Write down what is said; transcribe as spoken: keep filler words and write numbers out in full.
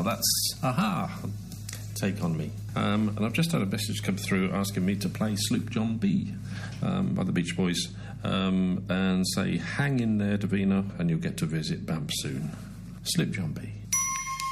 that's Aha, Take On Me. Um, and I've just had a message come through asking me to play Sloop John B um, by the Beach Boys, um, and say, hang in there, Davina, and you'll get to visit Bamp soon. Sloop John B.